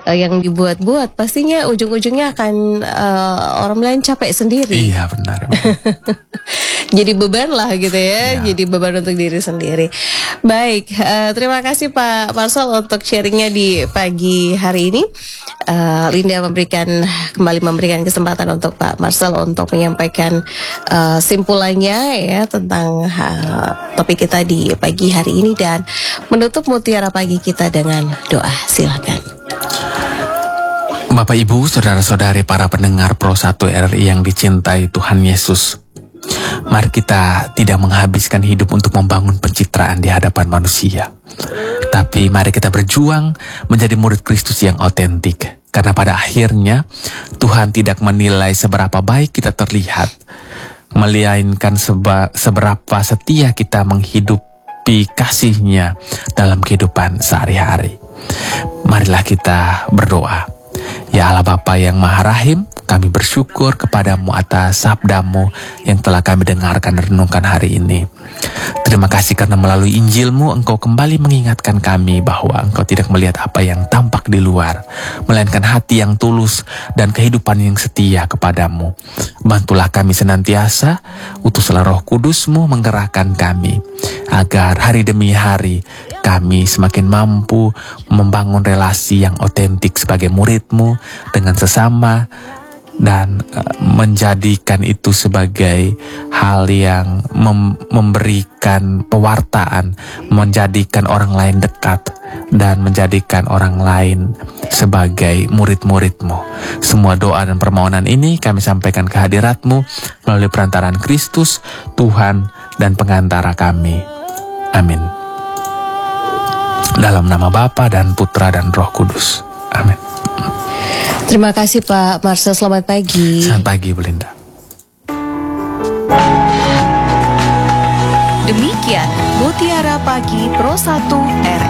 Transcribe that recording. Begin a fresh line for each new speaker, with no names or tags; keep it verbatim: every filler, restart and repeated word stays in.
uh, yang dibuat-buat, pastinya ujung-ujungnya akan uh, orang lain capek sendiri.
Iya benar.
Jadi beban lah gitu ya,
ya.
Jadi beban untuk diri sendiri. Baik, uh, terima kasih Pak Marcel untuk sharingnya di pagi hari ini. uh, Linda memberikan kembali memberikan kesempatan untuk Pak Marcel untuk menyampaikan uh, simpulannya ya tentang uh, topik kita di pagi hari ini dan menutup mutiara pagi kita dengan doa. Silakan.
Bapak Ibu, saudara-saudari para pendengar Pro satu R I yang dicintai Tuhan Yesus, mari kita tidak menghabiskan hidup untuk membangun pencitraan di hadapan manusia, tapi mari kita berjuang menjadi murid Kristus yang otentik. Karena pada akhirnya Tuhan tidak menilai seberapa baik kita terlihat, melainkan seba, seberapa setia kita menghidupi kasih-Nya dalam kehidupan sehari-hari. Marilah kita berdoa. Ya Allah Bapa yang Maha Rahim, kami bersyukur kepadamu atas sabdamu yang telah kami dengarkan dan renungkan hari ini. Terima kasih karena melalui Injilmu Engkau kembali mengingatkan kami bahwa Engkau tidak melihat apa yang tampak di luar, melainkan hati yang tulus dan kehidupan yang setia kepadamu. Bantulah kami senantiasa, utuslah Roh Kudus-Mu menggerakkan kami, agar hari demi hari kami semakin mampu membangun relasi yang otentik sebagai murid-Mu dengan sesama, dan uh, menjadikan itu sebagai hal yang mem memberikan pewartaan, menjadikan orang lain dekat, dan menjadikan orang lain sebagai murid-murid-Mu. Semua doa dan permohonan ini kami sampaikan ke hadirat-Mu melalui perantaraan Kristus, Tuhan dan pengantara kami. Amin. Dalam nama Bapa dan Putra dan Roh Kudus. Amin.
Terima kasih Pak Marcel, selamat pagi.
Selamat pagi Bu Linda.
Demikian Mutiara Pagi Pro satu R